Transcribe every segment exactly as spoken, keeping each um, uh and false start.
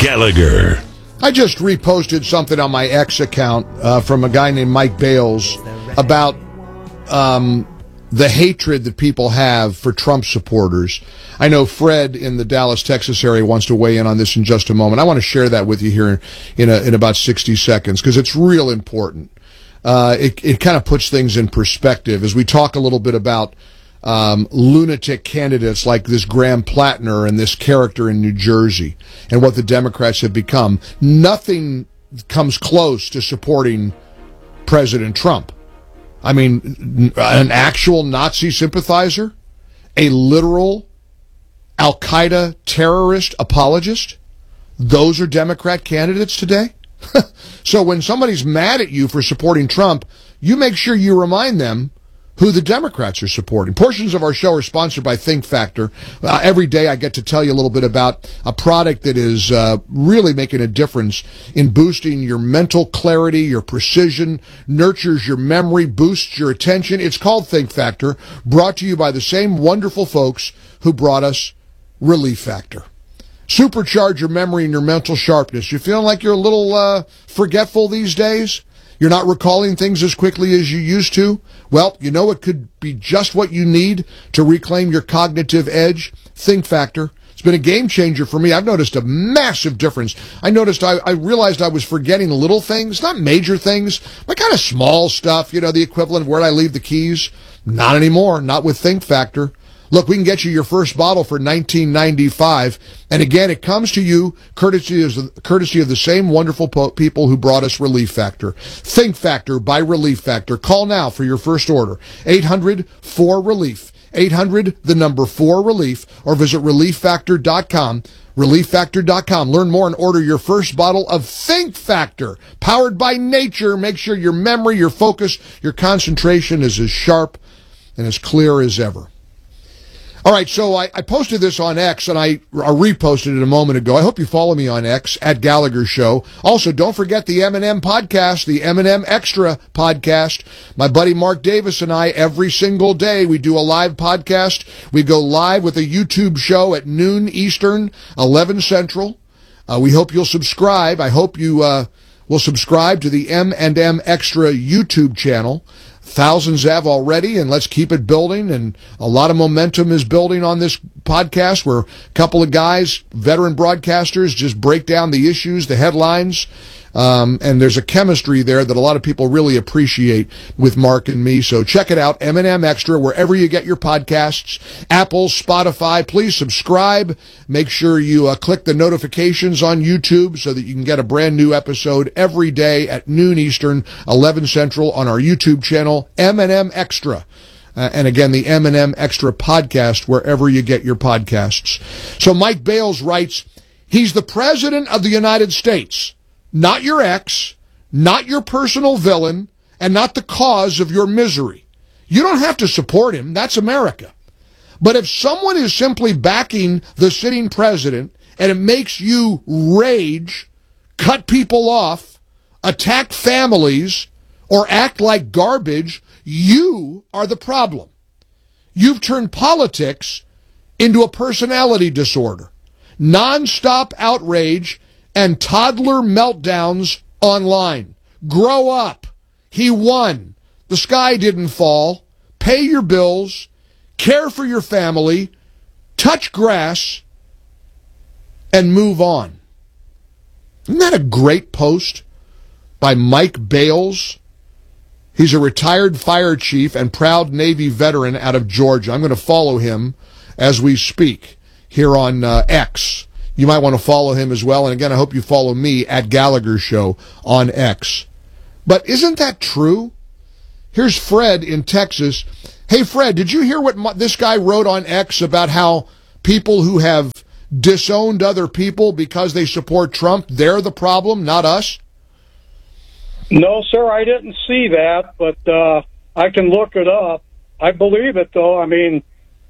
Gallagher. I just reposted something on my X account uh, from a guy named Mike Bales about um, the hatred that people have for Trump supporters. I know Fred in the Dallas, Texas area wants to weigh in on this in just a moment. I want to share that with you here in a, in about sixty seconds because it's real important. Uh, it it kind of puts things in perspective as we talk a little bit about um, lunatic candidates like this Graham Plattner and this character in New Jersey and what the Democrats have become. Nothing comes close to supporting President Trump. I mean, an actual Nazi sympathizer, a literal Al-Qaeda terrorist apologist, those are Democrat candidates today? So when somebody's mad at you for supporting Trump, you make sure you remind them who the Democrats are supporting. Portions of our show are sponsored by Think Factor. Uh, every day I get to tell you a little bit about a product that is uh, really making a difference in boosting your mental clarity, your precision, nurtures your memory, boosts your attention. It's called Think Factor, brought to you by the same wonderful folks who brought us Relief Factor. Supercharge your memory and your mental sharpness. You feeling like you're a little uh, forgetful these days? You're not recalling things as quickly as you used to? Well, you know it could be just what you need to reclaim your cognitive edge. Think Factor. It's been a game changer for me. I've noticed a massive difference. I noticed, I, I realized I was forgetting little things, not major things, but kind of small stuff, you know, the equivalent of where I leave the keys. Not anymore, not with Think Factor. Look, we can get you your first bottle for nineteen ninety-five, and again, it comes to you courtesy of, courtesy of the same wonderful po- people who brought us Relief Factor. Think Factor by Relief Factor. Call now for your first order. eight hundred four relief. eight hundred, the number four relief, or visit relief factor dot com. relief factor dot com. Learn more and order your first bottle of Think Factor, powered by nature. Make sure your memory, your focus, your concentration is as sharp and as clear as ever. All right, so I, I posted this on X, and I, I reposted it a moment ago. I hope you follow me on X, at Gallagher Show. Also, don't forget the M and M podcast, the M and M Extra podcast. My buddy Mark Davis and I, every single day, we do a live podcast. We go live with a YouTube show at noon Eastern, eleven Central. Uh, we hope you'll subscribe. I hope you uh, will subscribe to the M and M Extra YouTube channel. Thousands have already, and let's keep it building, and a lot of momentum is building on this podcast where a couple of guys, veteran broadcasters, just break down the issues, the headlines, um, and there's a chemistry there that a lot of people really appreciate with Mark and me. So check it out, M and M Extra, wherever you get your podcasts, Apple, Spotify. Please subscribe. Make sure you uh, click the notifications on YouTube so that you can get a brand new episode every day at noon Eastern, eleven Central on our YouTube channel, M and M Extra. Uh, and again, the M and M Extra podcast, wherever you get your podcasts. So Mike Bales writes, he's the President of the United States, not your ex, not your personal villain, and not the cause of your misery. You don't have to support him. That's America. But if someone is simply backing the sitting president and it makes you rage, cut people off, attack families, or act like garbage, you are the problem. You've turned politics into a personality disorder, nonstop outrage, and toddler meltdowns online. Grow up. He won. The sky didn't fall. Pay your bills. Care for your family. Touch grass. And move on. Isn't that a great post by Mike Bales? He's a retired fire chief and proud Navy veteran out of Georgia. I'm going to follow him as we speak here on uh, X. You might want to follow him as well. And again, I hope you follow me at Gallagher Show on X. But isn't that true? Here's Fred in Texas. Hey, Fred, did you hear what my, this guy wrote on X about how people who have disowned other people because they support Trump, they're the problem, not us? No, sir, I didn't see that, but uh, I can look it up. I believe it, though. I mean,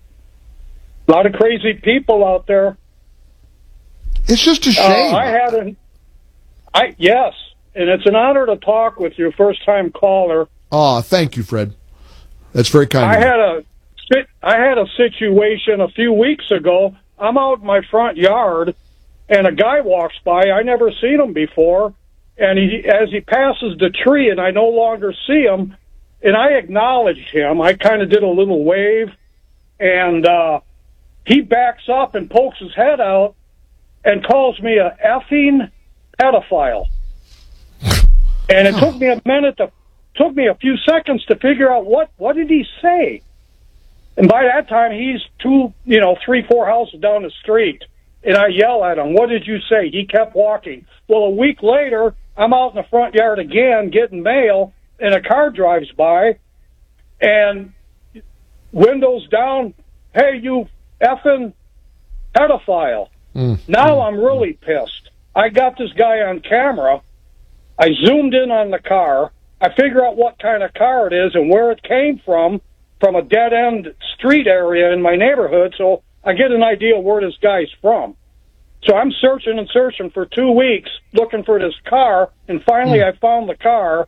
a lot of crazy people out there. It's just a shame. Uh, I had an, I yes, and it's an honor to talk with you, first-time caller. Oh, thank you, Fred. That's very kind I of you. had a, I had a situation a few weeks ago. I'm out in my front yard, and a guy walks by. I never seen him before, and he, as he passes the tree, and I no longer see him, and I acknowledged him. I kind of did a little wave, and uh, he backs up and pokes his head out and calls me a effing pedophile. And it took me a minute to, took me a few seconds to figure out what, what did he say. And by that time, he's two, you know, three, four houses down the street. And I yell at him, what did you say? He kept walking. Well, a week later, I'm out in the front yard again getting mail, and a car drives by, and windows down, hey, you effing pedophile. Mm. Now I'm really pissed. I got this guy on camera. I zoomed in on the car. I figure out what kind of car it is and where it came from, from a dead-end street area in my neighborhood, so I get an idea where this guy's from. So I'm searching and searching for two weeks looking for this car, and finally mm. I found the car,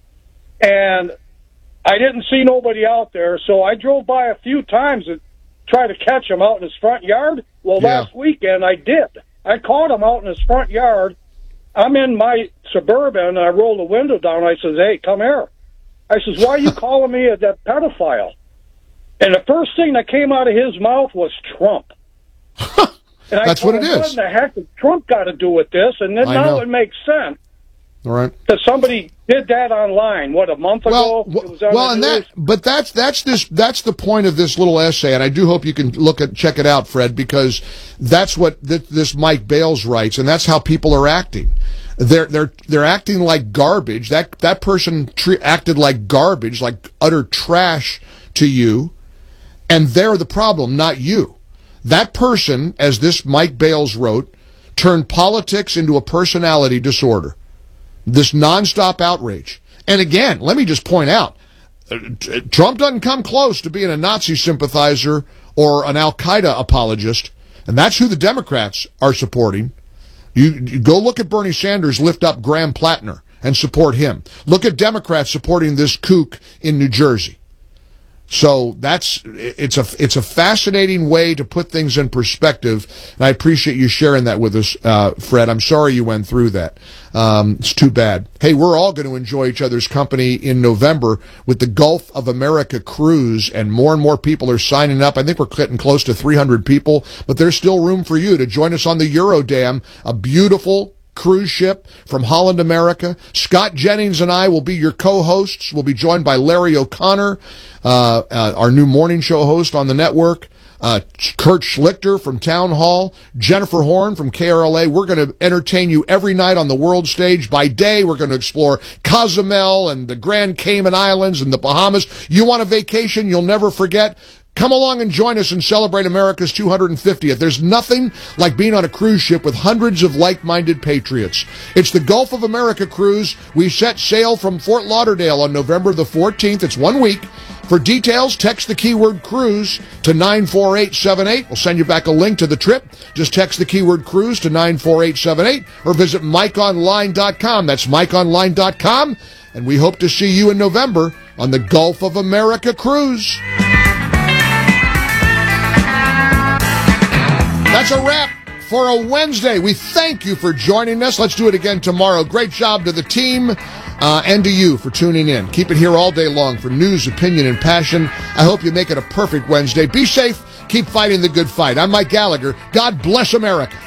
and I didn't see nobody out there, so I drove by a few times to try to catch him out in his front yard. Well, yeah. Last weekend I did. I caught him out in his front yard. I'm in my Suburban, and I rolled the window down, and I says, hey, come here. I says, why are you calling me a that pedophile? And the first thing that came out of his mouth was Trump. And I That's told what it him, is. What in the heck has Trump got to do with this? And then I now know. it makes sense. All right. That somebody did that online, what, a month well, ago? It was on well, the and news. that, but that's that's this that's the point of this little essay, and I do hope you can look at check it out, Fred, because that's what th- this Mike Bales writes, and that's how people are acting. They're they're they're acting like garbage. That that person tre- acted like garbage, like utter trash to you, and they're the problem, not you. That person, as this Mike Bales wrote, turned politics into a personality disorder. This nonstop outrage. And again, let me just point out, uh, Trump doesn't come close to being a Nazi sympathizer or an Al-Qaeda apologist, and that's who the Democrats are supporting. You, you go look at Bernie Sanders lift up Graham Plattner and support him. Look at Democrats supporting this kook in New Jersey. So that's it's a it's a fascinating way to put things in perspective, and I appreciate you sharing that with us, uh, Fred. I'm sorry you went through that. Um, it's too bad. Hey, we're all going to enjoy each other's company in November with the Gulf of America cruise, and more and more people are signing up. I think we're getting close to three hundred people, but there's still room for you to join us on the Eurodam, a beautiful cruise ship from Holland America. Scott Jennings and I will be your co-hosts. We'll be joined by Larry O'Connor, uh, uh, our new morning show host on the network, uh, Kurt Schlichter from Town Hall, Jennifer Horn from K R L A. We're going to entertain you every night on the world stage. By day, we're going to explore Cozumel and the Grand Cayman Islands and the Bahamas. You want a vacation you'll never forget? Come along and join us and celebrate America's two hundred fiftieth. There's nothing like being on a cruise ship with hundreds of like-minded patriots. It's the Gulf of America cruise. We set sail from Fort Lauderdale on November the fourteenth. It's one week. For details, text the keyword cruise to nine four eight seven eight. We'll send you back a link to the trip. Just text the keyword cruise to nine four eight seven eight or visit mike online dot com. That's mike online dot com. And we hope to see you in November on the Gulf of America cruise. That's a wrap for a Wednesday. We thank you for joining us. Let's do it again tomorrow. Great job to the team uh, and to you for tuning in. Keep it here all day long for news, opinion, and passion. I hope you make it a perfect Wednesday. Be safe. Keep fighting the good fight. I'm Mike Gallagher. God bless America.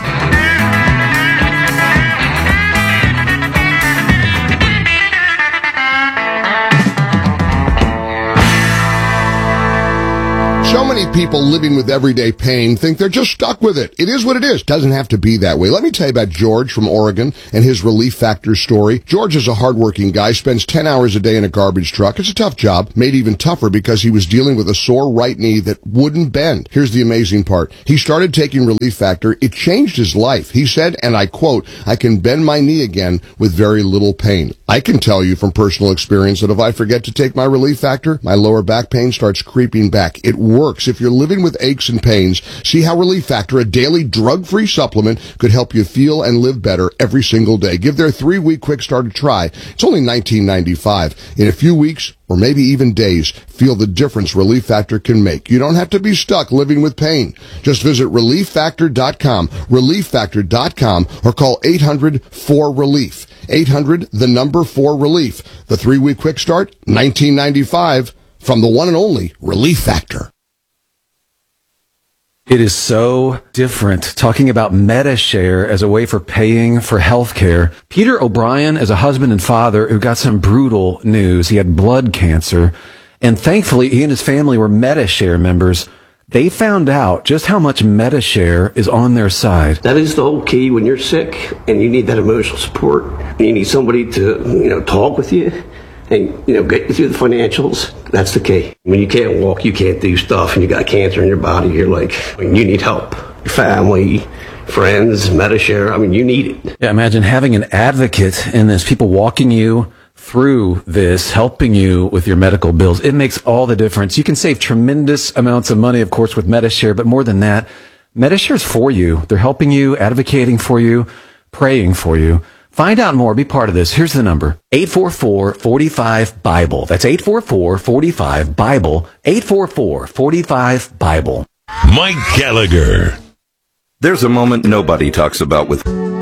So many people living with everyday pain think they're just stuck with it. It is what it is. Doesn't have to be that way. Let me tell you about George from Oregon and his Relief Factor story. George is a hardworking guy, spends ten hours a day in a garbage truck. It's a tough job, made even tougher because he was dealing with a sore right knee that wouldn't bend. Here's the amazing part. He started taking Relief Factor. It changed his life. He said, and I quote, I can bend my knee again with very little pain. I can tell you from personal experience that if I forget to take my Relief Factor, my lower back pain starts creeping back. It works. works. If you're living with aches and pains, see how Relief Factor, a daily drug-free supplement, could help you feel and live better every single day. Give their three-week quick start a try. It's only nineteen ninety-five. In a few weeks, or maybe even days, feel the difference Relief Factor can make. You don't have to be stuck living with pain. Just visit relief factor dot com, relief factor dot com, or call eight hundred four relief. eight hundred, the number four relief. The three-week quick start, nineteen ninety-five, from the one and only Relief Factor. It is so different talking about MediShare as a way for paying for health care. Peter O'Brien is a husband and father who got some brutal news. He had blood cancer, and thankfully he and his family were MediShare members. They found out just how much MediShare is on their side. That is the whole key when you're sick and you need that emotional support. And you need somebody to, you know, talk with you and, you know, get you through the financials. That's the key. When you can't walk, you can't do stuff, and you got cancer in your body, you're like, you need help. Your family, friends, MediShare, I mean, you need it. Yeah, imagine having an advocate in this, people walking you through this, helping you with your medical bills. It makes all the difference. You can save tremendous amounts of money, of course, with MediShare, but more than that, MediShare is for you. They're helping you, advocating for you, praying for you. Find out more. Be part of this. Here's the number. eight four four, four five, BIBLE. That's eight four four, four five, BIBLE. eight four four, four five, BIBLE. Mike Gallagher. There's a moment nobody talks about with...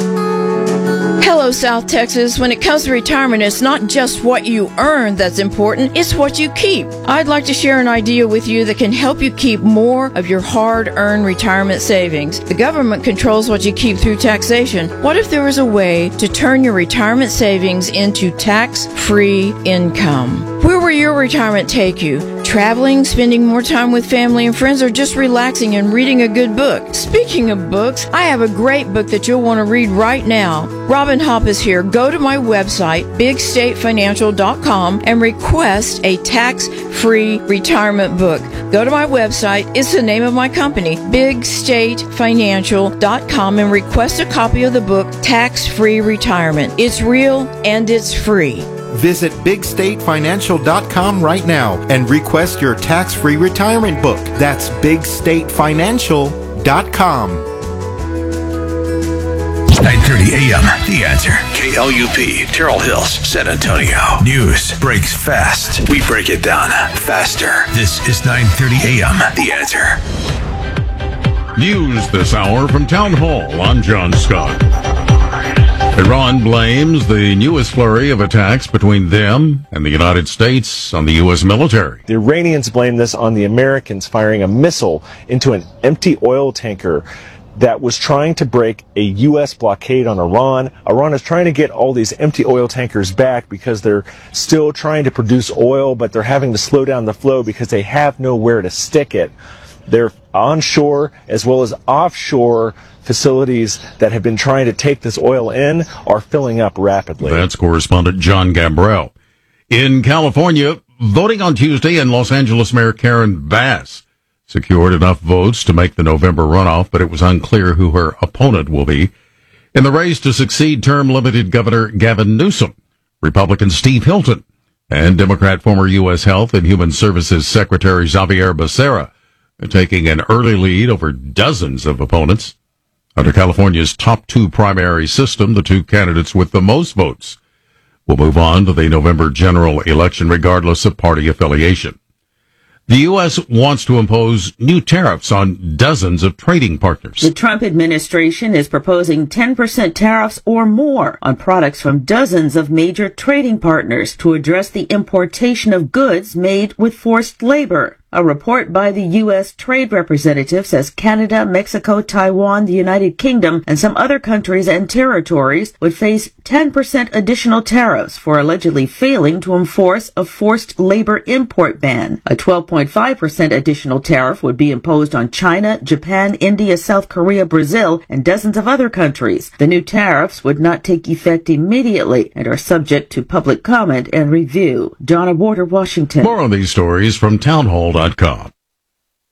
Hello, South Texas. When it comes to retirement, it's not just what you earn that's important, it's what you keep. I'd like to share an idea with you that can help you keep more of your hard-earned retirement savings. The government controls what you keep through taxation. What if there was a way to turn your retirement savings into tax-free income? Where will your retirement take you? Traveling, spending more time with family and friends, or just relaxing and reading a good book? Speaking of books, I have a great book that you'll want to read right now. Robin Hopp is here. Go to my website, big state financial dot com, and request a tax-free retirement book. Go to my website. It's the name of my company, big state financial dot com, and request a copy of the book, Tax-Free Retirement. It's real and it's free. Visit big state financial dot com right now and request your tax-free retirement book. That's big state financial dot com. nine thirty a.m. The Answer. K L U P, Terrell Hills, San Antonio. News breaks fast. We break it down faster. This is nine thirty a.m. The Answer. News this hour from Town Hall. I'm John Scott. Iran blames the newest flurry of attacks between them and the United States on the U S military. The Iranians blame this on the Americans firing a missile into an empty oil tanker that was trying to break a U S blockade on Iran. Iran is trying to get all these empty oil tankers back because they're still trying to produce oil, but they're having to slow down the flow because they have nowhere to stick it. They're onshore as well as offshore facilities that have been trying to take this oil in are filling up rapidly. That's correspondent John Gambrell. In California, voting on Tuesday, and Los Angeles Mayor Karen Bass secured enough votes to make the November runoff, but it was unclear who her opponent will be. In the race to succeed term-limited Governor Gavin Newsom, Republican Steve Hilton, and Democrat former U S Health and Human Services Secretary Xavier Becerra are taking an early lead over dozens of opponents. Under California's top two primary system, the two candidates with the most votes will move on to the November general election regardless of party affiliation. The U S wants to impose new tariffs on dozens of trading partners. The Trump administration is proposing ten percent tariffs or more on products from dozens of major trading partners to address the importation of goods made with forced labor. A report by the U S Trade Representative says Canada, Mexico, Taiwan, the United Kingdom, and some other countries and territories would face ten percent additional tariffs for allegedly failing to enforce a forced labor import ban. A twelve point five percent additional tariff would be imposed on China, Japan, India, South Korea, Brazil, and dozens of other countries. The new tariffs would not take effect immediately and are subject to public comment and review. Donna Warder, Washington. More on these stories from townhall dot com.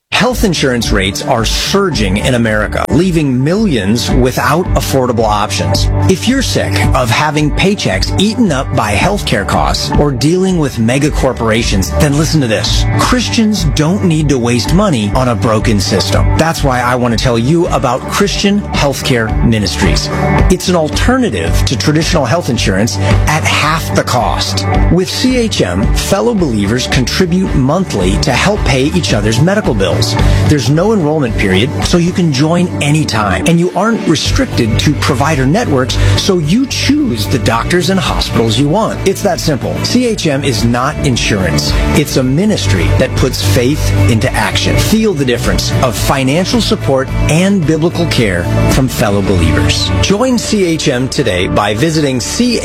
Health insurance rates are surging in America, leaving millions without affordable options. If you're sick of having paychecks eaten up by healthcare costs or dealing with mega corporations, then listen to this. Christians don't need to waste money on a broken system. That's why I want to tell you about Christian Healthcare Ministries. It's an alternative to traditional health insurance at half the cost. With C H M, fellow believers contribute monthly to help pay each other's medical bills. There's no enrollment period, so you can join anytime. And you aren't restricted to provider networks, so you choose the doctors and hospitals you want. It's that simple. C H M is not insurance. It's a ministry that puts faith into action. Feel the difference of financial support and biblical care from fellow believers. Join C H M today by visiting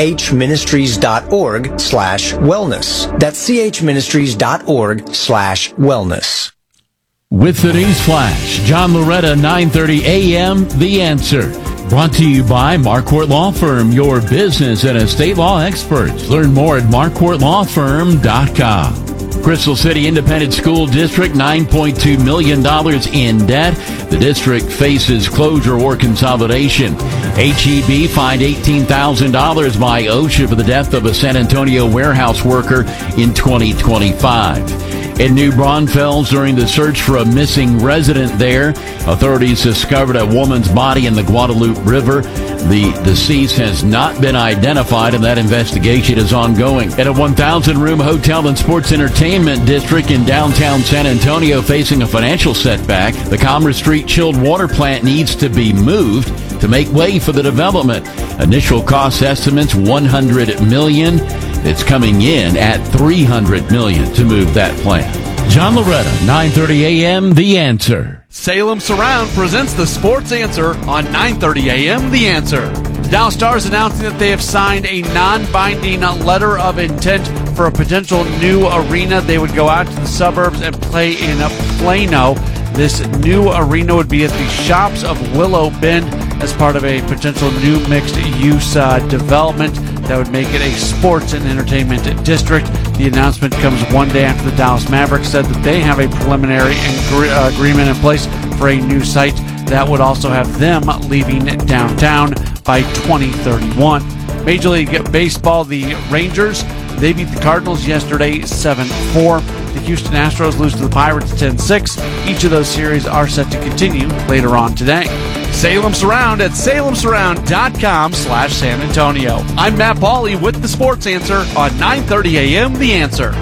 chministries.org slash wellness. That's chministries.org slash wellness. With the News Flash, John Loretta, nine thirty a.m., The Answer. Brought to you by Marquardt Law Firm, your business and estate law experts. Learn more at marquardt law firm dot com. Crystal City Independent School District, nine point two million dollars in debt. The district faces closure or consolidation. H E B fined eighteen thousand dollars by OSHA for the death of a San Antonio warehouse worker in twenty twenty-five. In New Braunfels, during the search for a missing resident there, authorities discovered a woman's body in the Guadalupe River. The deceased has not been identified, and that investigation is ongoing. At a one thousand room hotel and sports entertainment district in downtown San Antonio facing a financial setback, the Commerce Street chilled water plant needs to be moved to make way for the development. Initial cost estimates one hundred million dollars. It's coming in at three hundred million dollars to move that plant. John Loretta, nine thirty a.m., The Answer. Salem Surround presents the Sports Answer on nine thirty a.m. The Answer. Dow Stars announcing that they have signed a non-binding letter of intent for a potential new arena. They would go out to the suburbs and play in Plano. This new arena would be at the Shops of Willow Bend as part of a potential new mixed-use uh, development that would make it a sports and entertainment district. The announcement comes one day after the Dallas Mavericks said that they have a preliminary agree- uh, agreement in place for a new site that would also have them leaving downtown by twenty thirty-one. Major League Baseball, the Rangers, they beat the Cardinals yesterday seven four. The Houston Astros lose to the Pirates ten six. Each of those series are set to continue later on today. Salem Surround at salem surround dot com slash San Antonio. I'm Matt Pauley with the Sports Answer on nine thirty a.m. The Answer.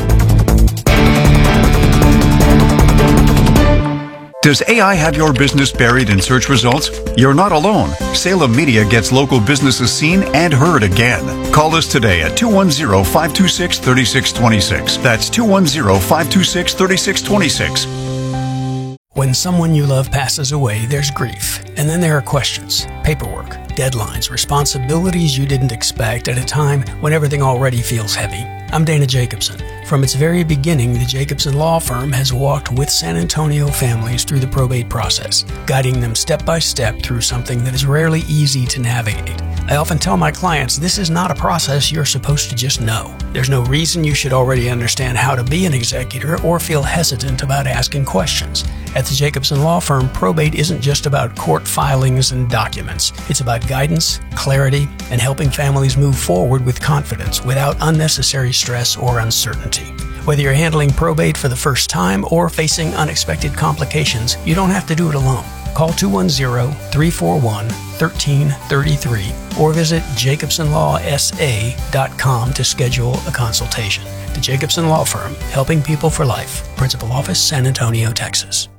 Does A I have your business buried in search results? You're not alone. Salem Media gets local businesses seen and heard again. Call us today at two one zero, five two six, three six two six. That's two one zero, five two six, three six two six. When someone you love passes away, there's grief. And then there are questions, paperwork, deadlines, responsibilities you didn't expect at a time when everything already feels heavy. I'm Dana Jacobson. From its very beginning, the Jacobson Law Firm has walked with San Antonio families through the probate process, guiding them step by step through something that is rarely easy to navigate. I often tell my clients this is not a process you're supposed to just know. There's no reason you should already understand how to be an executor or feel hesitant about asking questions. At the Jacobson Law Firm, probate isn't just about court filings and documents. It's about guidance, clarity, and helping families move forward with confidence without unnecessary stress or uncertainty. Whether you're handling probate for the first time or facing unexpected complications, you don't have to do it alone. Call two one zero, three four one, one three three three or visit jacobson law s a dot com to schedule a consultation. The Jacobson Law Firm, helping people for life. Principal Office, San Antonio, Texas.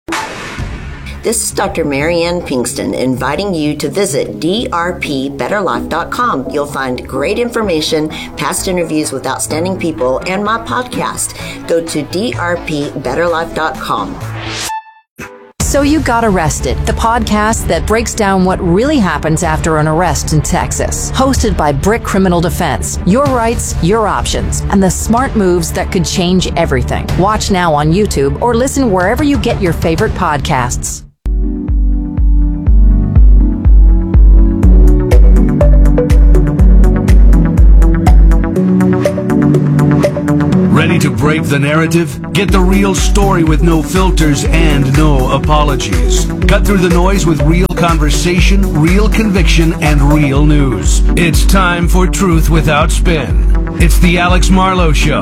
This is Doctor Marianne Pinkston inviting you to visit d r p better life dot com. You'll find great information, past interviews with outstanding people, and my podcast. Go to d r p better life dot com. So You Got Arrested, the podcast that breaks down what really happens after an arrest in Texas. Hosted by Brick Criminal Defense. Your rights, your options, and the smart moves that could change everything. Watch now on YouTube or listen wherever you get your favorite podcasts. Ready to break break the narrative? Get the real story with no filters and no apologies. Cut through the noise with real conversation, real conviction, and real news. It's time for Truth Without Spin. It's the Alex Marlowe Show.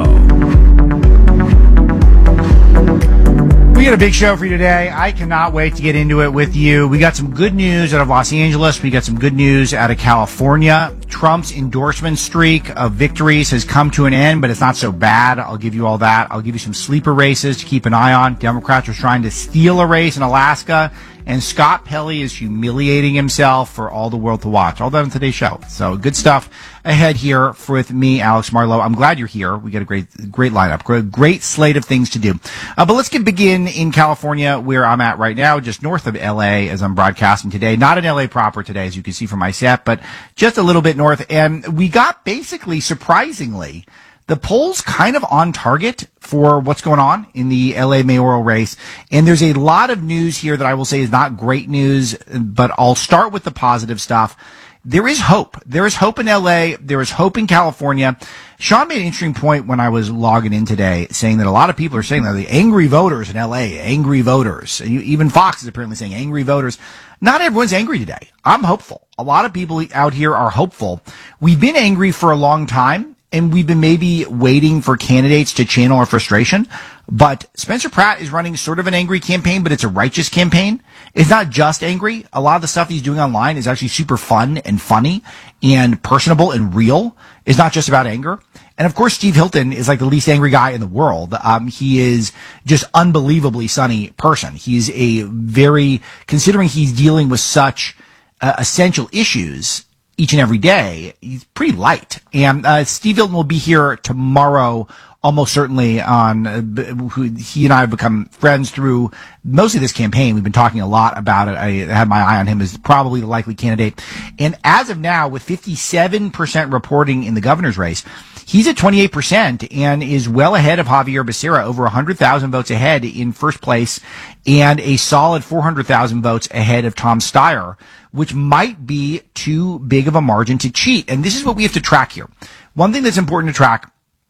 We got a big show for you today. I cannot wait to get into it with you. We got some good news out of Los Angeles. We got some good news out of California. Trump's endorsement streak of victories has come to an end, but it's not so bad. I'll give you all that. I'll give you some sleeper races to keep an eye on. Democrats are trying to steal a race in Alaska, and Scott Pelley is humiliating himself for all the world to watch. All that on today's show. So good stuff ahead here with me, Alex Marlowe. I'm glad you're here. We got a great, great lineup, great, great slate of things to do. Uh, but let's get begin in California, where I'm at right now, just north of L A, as I'm broadcasting today. Not in L A proper today, as you can see from my set, but just a little bit north. And we got basically, surprisingly, the polls kind of on target for what's going on in the L A mayoral race. And there's a lot of news here that I will say is not great news, but I'll start with the positive stuff. There is hope. There is hope in L A. There is hope in California. Sean made an interesting point when I was logging in today, saying that a lot of people are saying that the angry voters in L A, angry voters. Even Fox is apparently saying angry voters. Not everyone's angry today. I'm hopeful. A lot of people out here are hopeful. We've been angry for a long time. And we've been maybe waiting for candidates to channel our frustration. But Spencer Pratt is running sort of an angry campaign, but it's a righteous campaign. It's not just angry. A lot of the stuff he's doing online is actually super fun and funny and personable and real. It's not just about anger. And of course, Steve Hilton is like the least angry guy in the world. Um, he is just unbelievably sunny person. He's a very, considering he's dealing with such uh, essential issues each and every day, he's pretty light. And uh, Steve Hilton will be here tomorrow, almost certainly, on uh, who he and I have become friends through mostly this campaign. We've been talking a lot about it. I had my eye on him as probably the likely candidate. And as of now, with fifty-seven percent reporting in the governor's race, he's at twenty-eight percent and is well ahead of Javier Becerra, over one hundred thousand votes ahead in first place, and a solid four hundred thousand votes ahead of Tom Steyer, which might be too big of a margin to cheat. And this is what we have to track here. One thing that's important to track,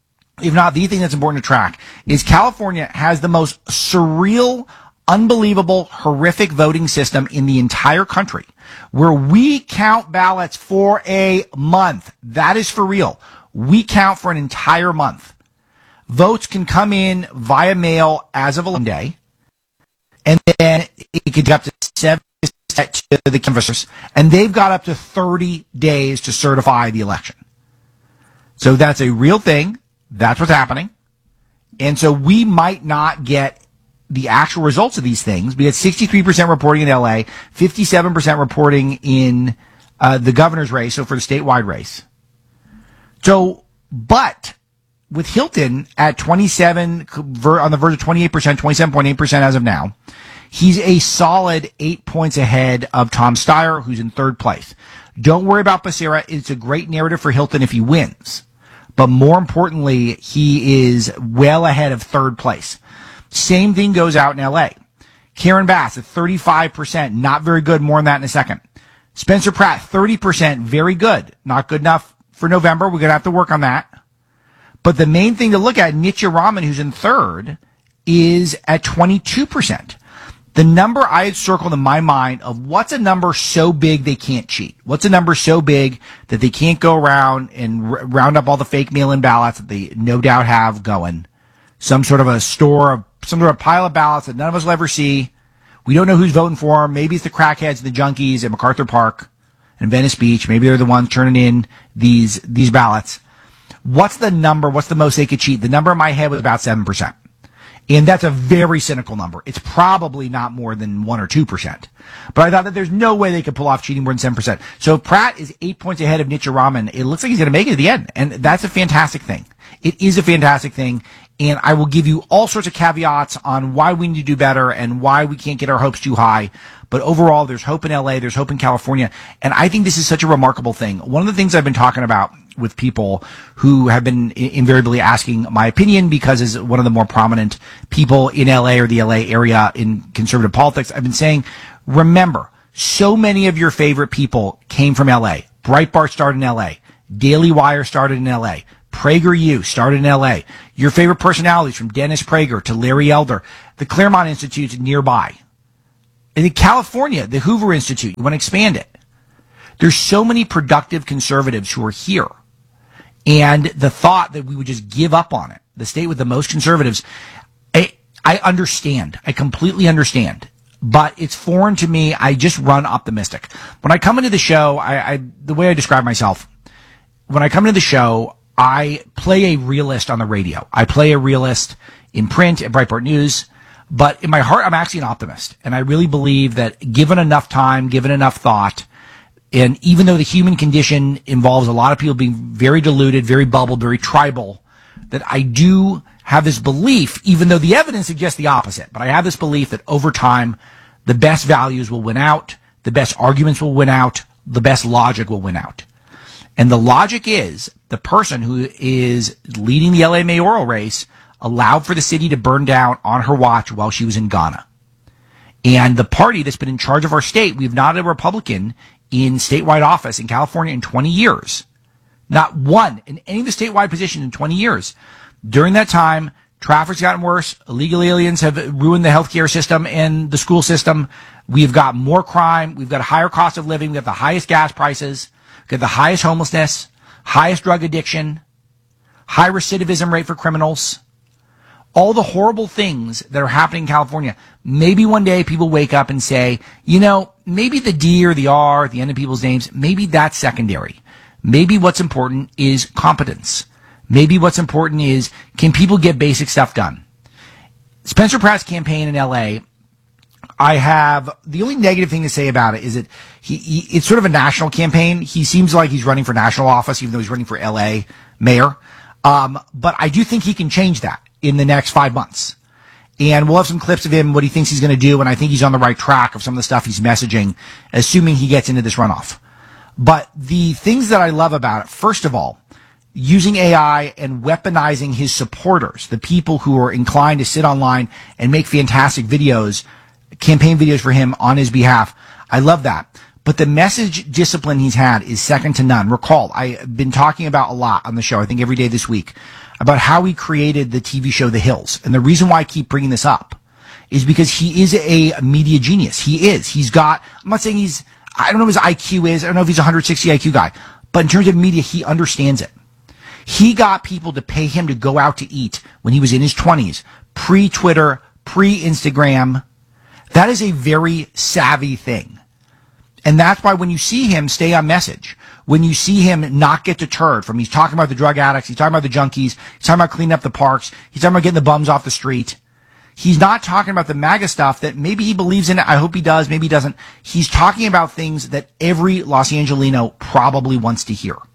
if not the thing that's important to track, is California has the most surreal, unbelievable, horrific voting system in the entire country, where we count ballots for a month. That is for real. We count for an entire month. Votes can come in via mail as of a day, and then it could get up to seven to the canvassers, and they've got up to thirty days to certify the election. So that's a real thing. That's what's happening. And so we might not get the actual results of these things. We had sixty-three percent reporting in L A, fifty-seven percent reporting in uh, the governor's race, so for the statewide race. So, but with Hilton at twenty-seven, on the verge of twenty-eight percent, twenty-seven point eight percent as of now, he's a solid eight points ahead of Tom Steyer, who's in third place. Don't worry about Becerra. It's a great narrative for Hilton if he wins. But more importantly, he is well ahead of third place. Same thing goes out in L A. Karen Bass at thirty-five percent, not very good. More on that in a second. Spencer Pratt, thirty percent, very good. Not good enough for November. We're going to have to work on that. But the main thing to look at, Nitya Raman, who's in third, is at twenty-two percent. The number I had circled in my mind of what's a number so big they can't cheat? What's a number so big that they can't go around and r- round up all the fake mail-in ballots that they no doubt have going? Some sort of a store, of, some sort of pile of ballots that none of us will ever see. We don't know who's voting for them. Maybe it's the crackheads and the junkies at MacArthur Park and Venice Beach. Maybe they're the ones turning in these these ballots. What's the number? What's the most they could cheat? The number in my head was about seven percent. And that's a very cynical number. It's probably not more than one or two percent. But I thought that there's no way they could pull off cheating more than seven percent. So if Pratt is eight points ahead of Nitya Raman, it looks like he's going to make it at the end. And that's a fantastic thing. It is a fantastic thing. And I will give you all sorts of caveats on why we need to do better and why we can't get our hopes too high. But overall, there's hope in L A, there's hope in California. And I think this is such a remarkable thing. One of the things I've been talking about with people who have been invariably asking my opinion, because as one of the more prominent people in L A or the L A area in conservative politics, I've been saying, remember, so many of your favorite people came from L A. Breitbart started in L A. Daily Wire started in L A. PragerU started in L A. Your favorite personalities from Dennis Prager to Larry Elder. The Claremont Institute's nearby. In California, the Hoover Institute, you want to expand it. There's so many productive conservatives who are here. And the thought that we would just give up on it, the state with the most conservatives, I, I understand. I completely understand. But it's foreign to me. I just run optimistic. When I come into the show, I, I the way I describe myself, when I come into the show, I play a realist on the radio. I play a realist in print at Breitbart News. But in my heart, I'm actually an optimist. And I really believe that given enough time, given enough thought, and even though the human condition involves a lot of people being very deluded, very bubbled, very tribal, that I do have this belief, even though the evidence suggests the opposite, but I have this belief that over time, the best values will win out, the best arguments will win out, the best logic will win out. And the logic is the person who is leading the L A mayoral race allowed for the city to burn down on her watch while she was in Ghana. And the party that's been in charge of our state, we've not had a Republican in statewide office in California in twenty years. Not one in any of the statewide positions in twenty years. During that time, traffic's gotten worse. Illegal aliens have ruined the healthcare system and the school system. We've got more crime. We've got a higher cost of living. We have the highest gas prices. We've got the highest homelessness, highest drug addiction, high recidivism rate for criminals. All the horrible things that are happening in California. Maybe one day people wake up and say, you know, maybe the D or the R at the end of people's names, maybe that's secondary. Maybe what's important is competence. Maybe what's important is, can people get basic stuff done? Spencer Pratt's campaign in L A, I have, the only negative thing to say about it is that he, he it's sort of a national campaign. He seems like he's running for national office, even though he's running for L A mayor. Um, but I do think he can change that in the next five months. And we'll have some clips of him, what he thinks he's going to do, and I think he's on the right track of some of the stuff he's messaging, assuming he gets into this runoff. But the things that I love about it, first of all, using A I and weaponizing his supporters, the people who are inclined to sit online and make fantastic videos, campaign videos for him on his behalf. I love that. But the message discipline he's had is second to none. Recall, I've been talking about a lot on the show, I think every day this week, about how he created the T V show The Hills. And the reason why I keep bringing this up is because he is a media genius. He is. He's got, I'm not saying he's, I don't know what his I Q is. I don't know if he's a one hundred sixty I Q guy. But in terms of media, he understands it. He got people to pay him to go out to eat when he was in his twenties, pre-Twitter, pre-Instagram. That is a very savvy thing. And that's why when you see him stay on message, when you see him not get deterred from, he's talking about the drug addicts, he's talking about the junkies, he's talking about cleaning up the parks, he's talking about getting the bums off the street. He's not talking about the MAGA stuff that maybe he believes in it. I hope he does. Maybe he doesn't. He's talking about things that every Los Angelino probably wants to hear.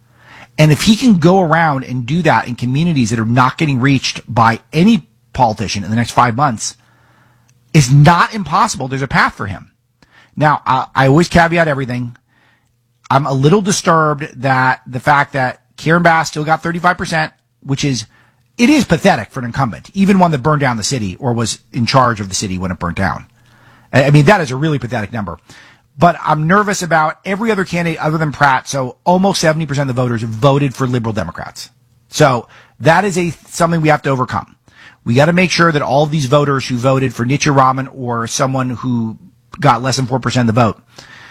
And if he can go around and do that in communities that are not getting reached by any politician in the next five months, it's not impossible. There's a path for him. Now, I, I always caveat everything. I'm a little disturbed that the fact that Karen Bass still got thirty-five percent, which is, it is pathetic for an incumbent, even one that burned down the city or was in charge of the city when it burnt down. I mean, that is a really pathetic number. But I'm nervous about every other candidate other than Pratt. So almost seventy percent of the voters voted for liberal Democrats. So that is a something we have to overcome. We got to make sure that all of these voters who voted for Nitya Raman or someone who got less than four percent of the vote,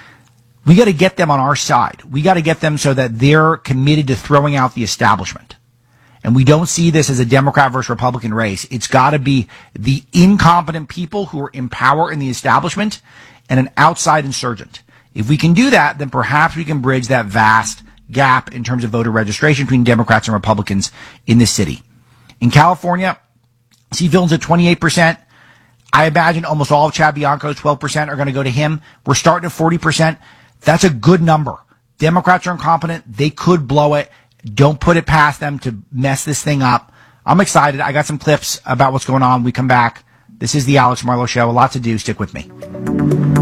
we got to get them on our side. We got to get them so that they're committed to throwing out the establishment. And we don't see this as a Democrat versus Republican race. It's got to be the incompetent people who are in power in the establishment and an outside insurgent. If we can do that, then perhaps we can bridge that vast gap in terms of voter registration between Democrats and Republicans in this city. In California, see Field's at twenty-eight percent. I imagine almost all of Chad Bianco's twelve percent are going to go to him. We're starting at forty percent. That's a good number. Democrats are incompetent. They could blow it. Don't put it past them to mess this thing up. I'm excited. I got some clips about what's going on. We come back. This is the Alex Marlow Show. A lot to do. Stick with me.